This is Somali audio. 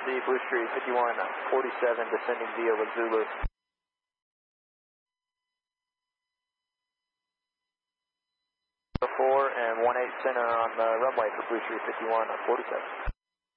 LZ, Blue Street 5147, descending via with Zulu. 4 and 18 center on the runway for Blue Street 5147.